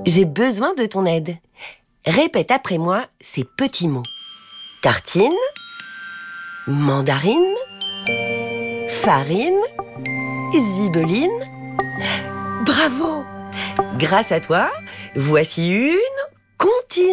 J'ai besoin de ton aide. Répète après moi ces petits mots. Tartine, mandarine, farine, zibeline. Bravo! Grâce à toi, voici une comptine.